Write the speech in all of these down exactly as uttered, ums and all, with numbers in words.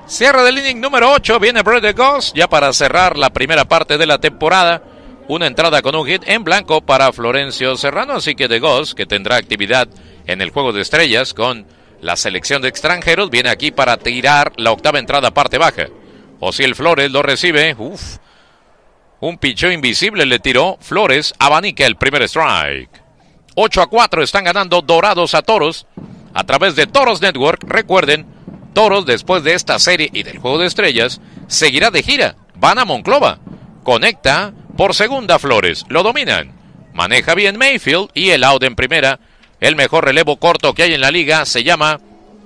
Cierre del inning número ocho, viene Brett DeGoss, ya para cerrar la primera parte de la temporada. Una entrada con un hit en blanco para Florencio Serrano, así que DeGoss, que tendrá actividad en el Juego de Estrellas con la selección de extranjeros, viene aquí para tirar la octava entrada parte baja. Osiel Flores lo recibe, uff, un picheo invisible le tiró, Flores abanica el primer strike. ocho a cuatro están ganando Dorados a Toros a través de Toros Network. Recuerden, Toros después de esta serie y del Juego de Estrellas seguirá de gira, van a Monclova, conecta por segunda Flores, lo dominan, maneja bien Mayfield y el out en primera. El mejor relevo corto que hay en la liga se llama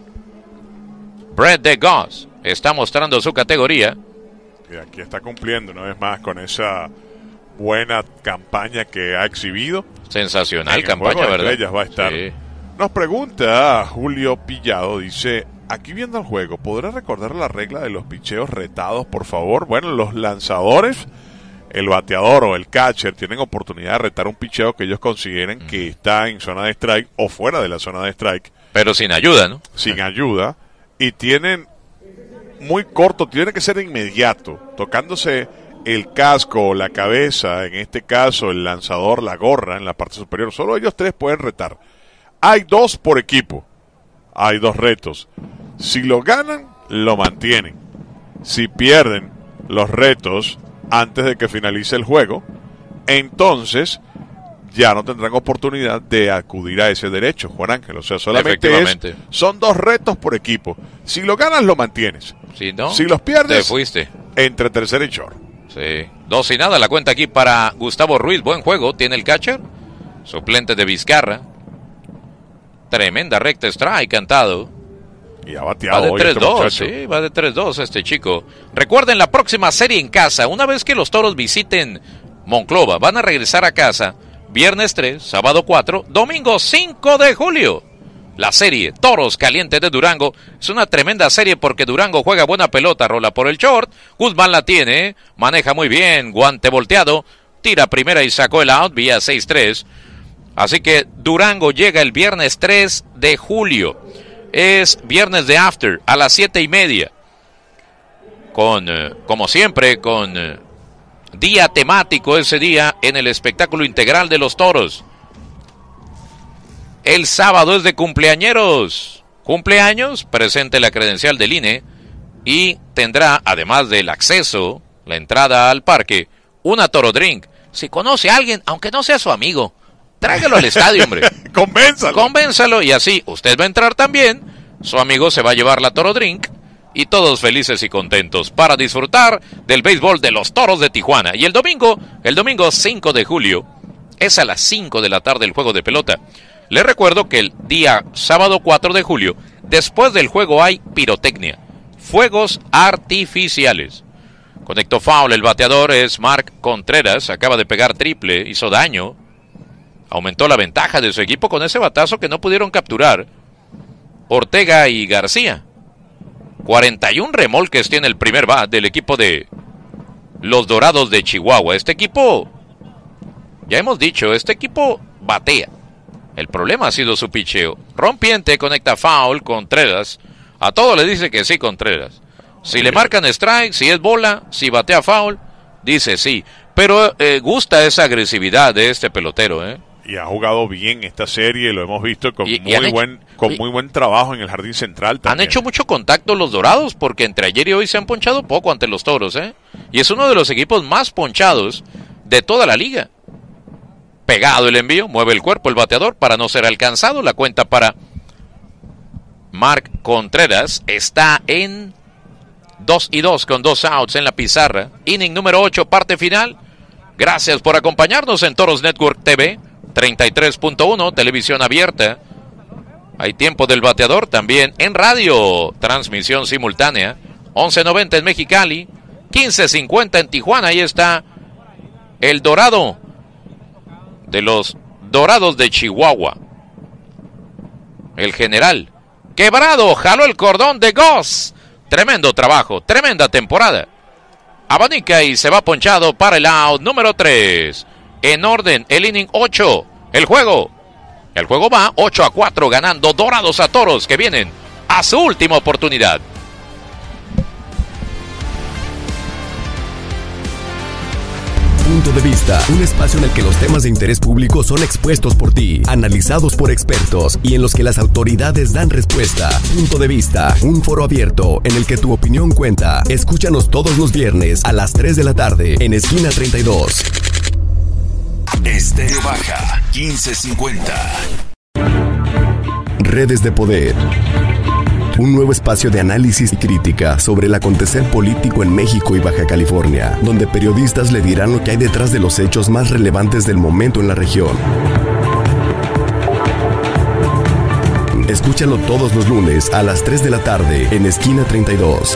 Brett DeGoss, está mostrando su categoría. Y aquí está cumpliendo una vez más con esa buena campaña que ha exhibido. Sensacional en campaña, el Juego de ¿verdad? Estrellas va a estar. Sí. Nos pregunta Julio Pillado, dice, aquí viendo el juego, ¿podrá recordar la regla de los picheos retados, por favor? Bueno, los lanzadores, el bateador o el catcher tienen oportunidad de retar un picheo que ellos consideren mm. que está en zona de strike o fuera de la zona de strike. Pero sin ayuda, ¿no? Sin ayuda. Y tienen muy corto, tiene que ser inmediato, tocándose el casco o la cabeza, en este caso el lanzador, la gorra en la parte superior. Solo ellos tres pueden retar. Hay dos por equipo. Hay dos retos. Si lo ganan, lo mantienen. Si pierden los retos antes de que finalice el juego, entonces ya no tendrán oportunidad de acudir a ese derecho, Juan Ángel. O sea, solamente es, son dos retos por equipo. Si lo ganas, lo mantienes. Si no, si los pierdes, te fuiste. Entre tercera y short. Sí. Dos y nada, la cuenta aquí para Gustavo Ruiz. Buen juego, tiene el catcher. Suplente de Vizcarra. Tremenda recta strike, cantado. Y ha bateado. Va de tres dos, este sí, va de tres dos este chico. Recuerden la próxima serie en casa. Una vez que los Toros visiten Monclova, van a regresar a casa. Viernes tres, sábado cuatro, domingo cinco de julio. La serie Toros Caliente de Durango es una tremenda serie porque Durango juega buena pelota, rola por el short. Guzmán la tiene, maneja muy bien, guante volteado, tira primera y sacó el out vía seis tres. Así que Durango llega el viernes tres de julio. Es viernes de after a las siete y media. Con, eh, como siempre, con eh, día temático ese día en el espectáculo integral de los Toros. El sábado es de cumpleañeros. Cumpleaños, presente la credencial del I N E y tendrá, además del acceso, la entrada al parque, una Toro Drink. Si conoce a alguien, aunque no sea su amigo, tráigalo al estadio, hombre. Convénzalo. Convénzalo y así usted va a entrar también, su amigo se va a llevar la Toro Drink y todos felices y contentos para disfrutar del béisbol de los Toros de Tijuana. Y el domingo, el domingo cinco de julio, es a las cinco de la tarde el juego de pelota. Les recuerdo que el día sábado cuatro de julio, después del juego hay pirotecnia, fuegos artificiales. Conectó foul, el bateador es Mark Contreras, acaba de pegar triple, hizo daño. Aumentó la ventaja de su equipo con ese batazo que no pudieron capturar Ortega y García. cuarenta y un remolques tiene el primer bat del equipo de los Dorados de Chihuahua. Este equipo, ya hemos dicho, este equipo batea. El problema ha sido su picheo. Rompiente conecta foul, Contreras. A todo le dice que sí, Contreras. Si le marcan strike, si es bola, si batea foul, dice sí. Pero eh, gusta esa agresividad de este pelotero, ¿eh? Y ha jugado bien esta serie, lo hemos visto con, y, muy, y hecho, buen, con y, muy buen trabajo en el jardín central también. Han hecho mucho contacto los Dorados, porque entre ayer y hoy se han ponchado poco ante los Toros, ¿eh? Y es uno de los equipos más ponchados de toda la liga. Pegado el envío, mueve el cuerpo el bateador para no ser alcanzado. La cuenta para Mark Contreras está en dos y dos con dos outs en la pizarra. Inning número ocho, parte final. Gracias por acompañarnos en Toros Network T V, treinta y tres punto uno, televisión abierta. Hay tiempo del bateador también en radio, transmisión simultánea. once noventa en Mexicali, quince cincuenta en Tijuana. Ahí está el Dorado de los Dorados de Chihuahua. El general Quebrado jaló el cordón de Goss. Tremendo trabajo, tremenda temporada. Abanica y se va ponchado para el out número tres. En orden, el inning ocho. El juego. El juego va ocho a cuatro ganando Dorados a Toros, que vienen a su última oportunidad. Punto de Vista, un espacio en el que los temas de interés público son expuestos por ti, analizados por expertos y en los que las autoridades dan respuesta. Punto de Vista, un foro abierto en el que tu opinión cuenta. Escúchanos todos los viernes a las tres de la tarde en Esquina treinta y dos. Estéreo Baja, quince cincuenta. Redes de Poder. Un nuevo espacio de análisis y crítica sobre el acontecer político en México y Baja California, donde periodistas le dirán lo que hay detrás de los hechos más relevantes del momento en la región. Escúchalo todos los lunes a las tres de la tarde en Esquina treinta y dos.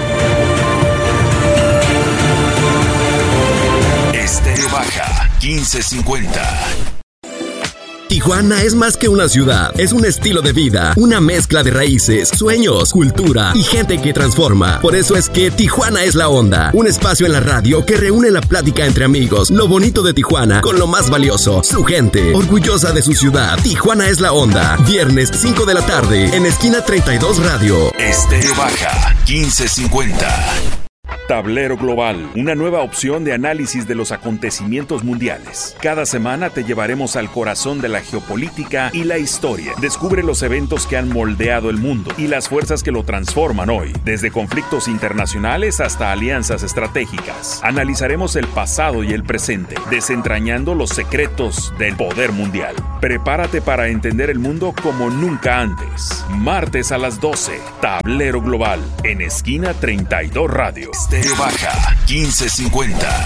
Estéreo Baja, quince cincuenta. Tijuana es más que una ciudad, es un estilo de vida, una mezcla de raíces, sueños, cultura y gente que transforma. Por eso es que Tijuana es la onda, un espacio en la radio que reúne la plática entre amigos, lo bonito de Tijuana con lo más valioso, su gente, orgullosa de su ciudad. Tijuana es la onda, viernes cinco de la tarde en Esquina treinta y dos Radio. Estéreo Baja, quince cincuenta. Tablero Global, una nueva opción de análisis de los acontecimientos mundiales. Cada semana te llevaremos al corazón de la geopolítica y la historia. Descubre los eventos que han moldeado el mundo y las fuerzas que lo transforman hoy, desde conflictos internacionales hasta alianzas estratégicas. Analizaremos el pasado y el presente, desentrañando los secretos del poder mundial. Prepárate para entender el mundo como nunca antes. Martes a las doce, Tablero Global, en Esquina treinta y dos Radio. Estéreo Baja, quince cincuenta.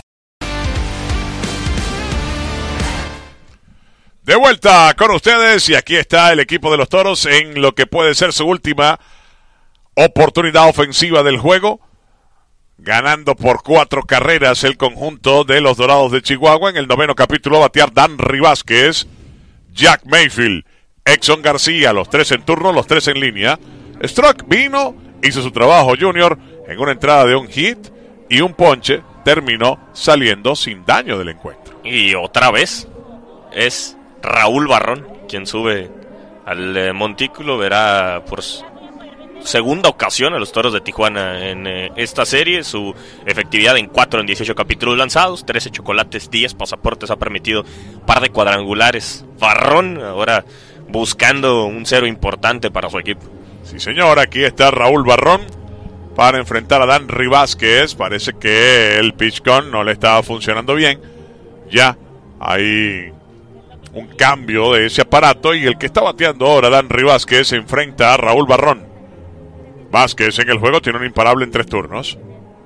De vuelta con ustedes y aquí está el equipo de los Toros en lo que puede ser su última oportunidad ofensiva del juego. Ganando por cuatro carreras el conjunto de los Dorados de Chihuahua. En el noveno capítulo va a batear Danry Vázquez, Jack Mayfield, Exxon García, los tres en turno, los tres en línea. Strock vino, hizo su trabajo Junior en una entrada de un hit y un ponche, terminó saliendo sin daño del encuentro. Y otra vez es Raúl Barrón quien sube al eh, montículo. Verá por segunda ocasión a los Toros de Tijuana en eh, esta serie. Su efectividad en cuatro en dieciocho capítulos lanzados, trece chocolates, diez pasaportes, ha permitido par de cuadrangulares. Barrón ahora buscando un cero importante para su equipo. Sí señor, aquí está Raúl Barrón para enfrentar a Danry Vázquez. Parece que el pitch-con no le estaba funcionando bien. Ya hay un cambio de ese aparato y el que está bateando ahora, Danry Vázquez, se enfrenta a Raúl Barrón. Vázquez en el juego tiene un imparable en tres turnos.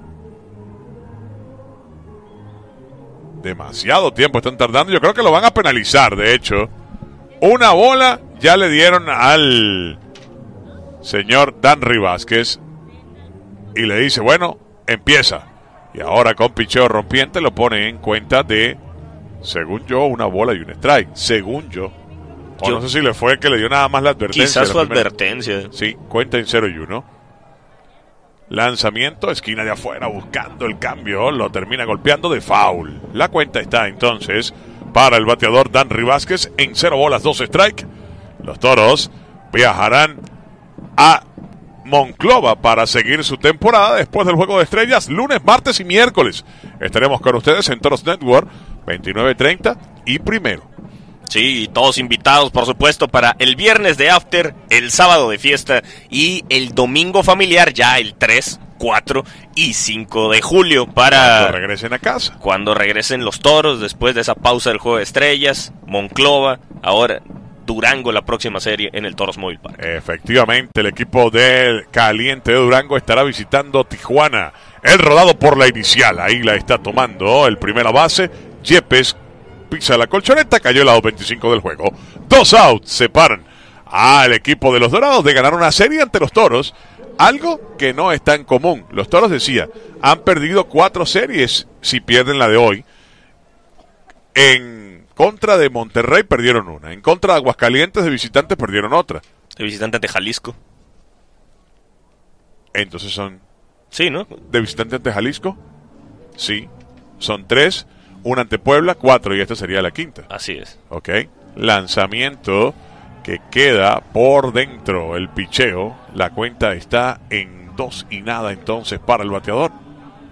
Demasiado tiempo están tardando. Yo creo que lo van a penalizar, de hecho. Una bola ya le dieron al señor Danry Vázquez. Y le dice, bueno, empieza. Y ahora con picheo rompiente lo pone en cuenta de, según yo, una bola y un strike. Según yo. O yo, no sé si le fue que le dio nada más la advertencia. Quizás su advertencia. Sí, cuenta en cero y uno. Lanzamiento, esquina de afuera, buscando el cambio. Lo termina golpeando de foul. La cuenta está entonces para el bateador Danry Vázquez en cero bolas, dos strike. Los Toros viajarán a Monclova para seguir su temporada después del Juego de Estrellas, lunes, martes y miércoles. Estaremos con ustedes en Toros Network, veintinueve treinta y primero. Sí, todos invitados, por supuesto, para el viernes de After, el sábado de fiesta y el domingo familiar, ya el tres, cuatro y cinco de julio, para cuando regresen a casa. Cuando regresen los Toros, después de esa pausa del Juego de Estrellas, Monclova, ahora Durango la próxima serie en el Toros Mobile Park. Efectivamente, el equipo del Caliente de Durango estará visitando Tijuana. El rodado por la inicial, ahí la está tomando el primera base. Yepes pisa la colchoneta, cayó el lado veinticinco del juego. Dos outs separan al equipo de los Dorados de ganar una serie ante los Toros. Algo que no es tan común. Los Toros, decía, han perdido cuatro series si pierden la de hoy. En contra de Monterrey perdieron una. En contra de Aguascalientes de visitantes perdieron otra. De visitantes de Jalisco. Entonces son... Sí, ¿no? De visitantes ante Jalisco. Sí. Son tres. Una ante Puebla, cuatro. Y esta sería la quinta. Así es. Ok. Lanzamiento que queda por dentro el picheo. La cuenta está en dos y nada entonces para el bateador.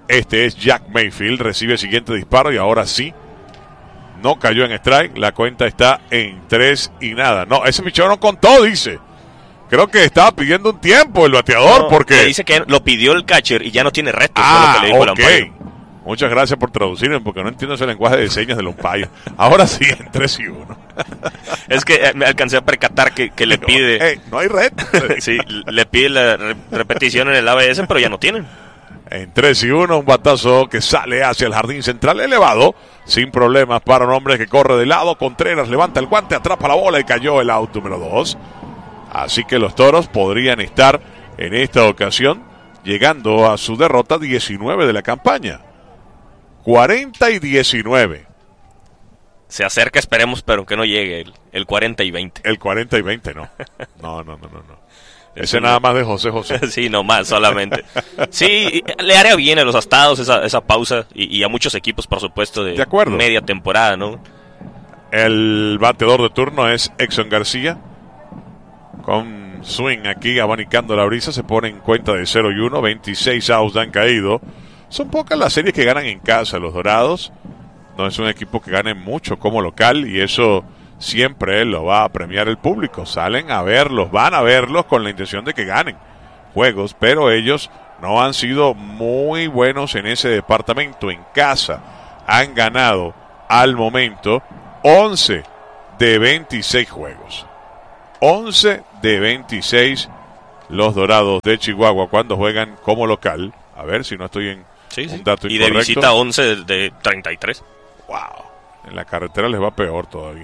Este es Jack Mayfield, recibe el siguiente disparo y ahora sí, no cayó en strike, la cuenta está en tres y nada. No, ese picheo no contó, dice. Creo que estaba pidiendo un tiempo el bateador no, porque... dice que lo pidió el catcher y ya no tiene reto. Ah, lo que le dijo ok. El Muchas gracias por traducirme porque no entiendo ese lenguaje de señas del umpire. Ahora sí, en tres y uno. Es que eh, me alcancé a percatar que, que le no, pide... Hey, no hay red. Sí, le pide la re- repetición en el A B S, pero ya no tienen. En tres y uno, un batazo que sale hacia el jardín central elevado, sin problemas para un hombre que corre de lado. Contreras levanta el guante, atrapa la bola y cayó el out número dos. Así que los Toros podrían estar en esta ocasión llegando a su derrota diecinueve de la campaña. cuarenta y diecinueve. Se acerca, esperemos, pero que no llegue el, el cuarenta y veinte. El cuarenta y veinte no. No, no, no, no. no. Ese nada más de José José. Sí, no más, solamente. Sí, le haría bien a los Astados esa, esa pausa y, y a muchos equipos, por supuesto, de, de acuerdo. Media temporada, ¿no? El bateador de turno es Exxon García. Con swing aquí abanicando la brisa, se pone en cuenta de cero y uno. veintiséis outs han caído. Son pocas las series que ganan en casa. Los Dorados no es un equipo que gane mucho como local y eso siempre lo va a premiar el público. Salen a verlos, van a verlos con la intención de que ganen juegos, pero ellos no han sido muy buenos en ese departamento. En casa han ganado al momento once de veintiséis juegos. once de veintiséis los Dorados de Chihuahua cuando juegan como local. A ver si no estoy en sí, sí. un dato y incorrecto. de visita once de, de treinta y tres. Wow. En la carretera les va peor todavía.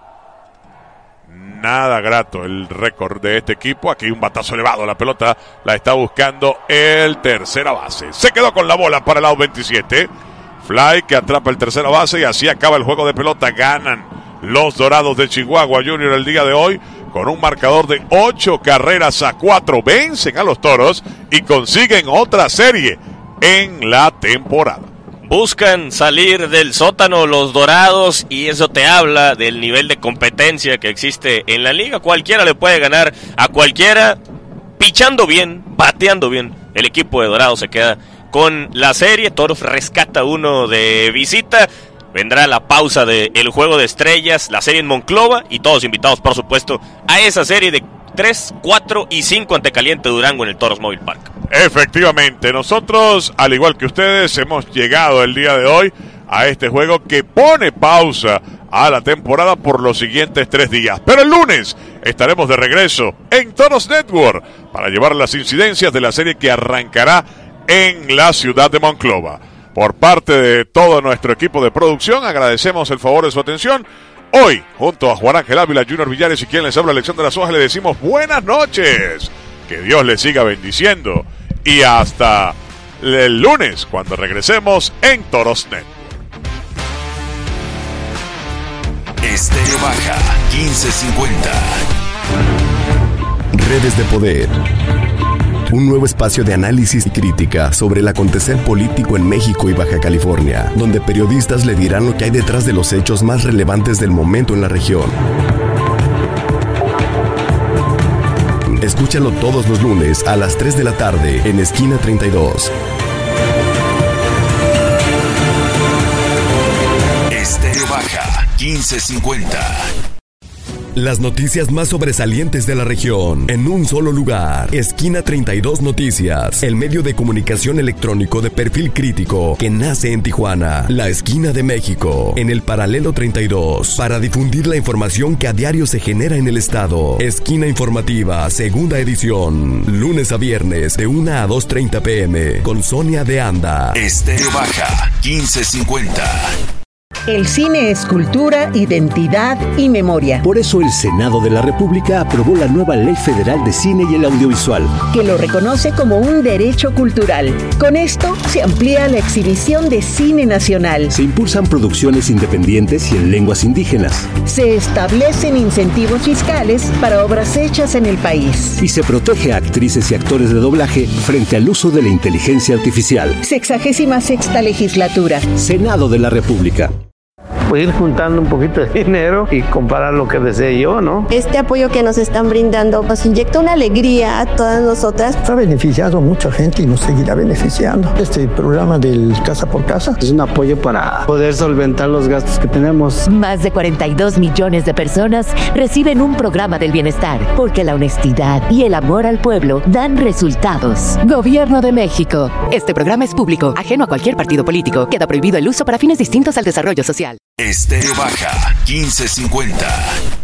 Nada grato el récord de este equipo. Aquí un batazo elevado. La pelota la está buscando el tercera base. Se quedó con la bola para el out veintisiete. Fly que atrapa el tercera base y así acaba el juego de pelota. Ganan los Dorados de Chihuahua Junior el día de hoy con un marcador de ocho carreras a cuatro. Vencen a los Toros y consiguen otra serie en la temporada. Buscan salir del sótano los Dorados y eso te habla del nivel de competencia que existe en la liga. Cualquiera le puede ganar a cualquiera, pichando bien, bateando bien. El equipo de Dorados se queda con la serie. Toros rescata uno de visita. Vendrá la pausa del Juego de Estrellas, la serie en Monclova y todos invitados, por supuesto, a esa serie de tres, cuatro y cinco ante Caliente Durango en el Toros Mobile Park. Efectivamente, nosotros, al igual que ustedes, hemos llegado el día de hoy a este juego que pone pausa a la temporada por los siguientes tres días. Pero el lunes estaremos de regreso en Toros Network para llevar las incidencias de la serie que arrancará en la ciudad de Monclova. Por parte de todo nuestro equipo de producción, agradecemos el favor de su atención. Hoy, junto a Juan Ángel Ávila, Junior Villares y quien les habla, Alexander de las Hojas, le decimos buenas noches. Que Dios les siga bendiciendo. Y hasta el lunes, cuando regresemos en Toros Network. Estéreo Baja, quince cincuenta. Redes de Poder. Un nuevo espacio de análisis y crítica sobre el acontecer político en México y Baja California, donde periodistas le dirán lo que hay detrás de los hechos más relevantes del momento en la región. Escúchalo todos los lunes a las tres de la tarde en Esquina treinta y dos. Estéreo Baja, quince cincuenta. Las noticias más sobresalientes de la región en un solo lugar. Esquina treinta y dos Noticias, el medio de comunicación electrónico de perfil crítico que nace en Tijuana, la esquina de México, en el paralelo treinta y dos, para difundir la información que a diario se genera en el estado. Esquina Informativa, segunda edición, lunes a viernes de una a dos treinta pm, con Sonia de Anda. Estéreo Baja, quince cincuenta. El cine es cultura, identidad y memoria. Por eso el Senado de la República aprobó la nueva Ley Federal de Cine y el Audiovisual, que lo reconoce como un derecho cultural. Con esto se amplía la exhibición de cine nacional. Se impulsan producciones independientes y en lenguas indígenas. Se establecen incentivos fiscales para obras hechas en el país. Y se protege a actrices y actores de doblaje frente al uso de la inteligencia artificial. Sexagésima sexta legislatura. Senado de la República. pues ir juntando un poquito de dinero y comprar lo que desee yo, ¿no? Este apoyo que nos están brindando nos inyecta una alegría a todas nosotras. Ha beneficiado a mucha gente y nos seguirá beneficiando. Este programa del Casa por Casa es un apoyo para poder solventar los gastos que tenemos. Más de cuarenta y dos millones de personas reciben un programa del bienestar, porque la honestidad y el amor al pueblo dan resultados. Gobierno de México. Este programa es público, ajeno a cualquier partido político. Queda prohibido el uso para fines distintos al desarrollo social. Estéreo Baja, quince cincuenta.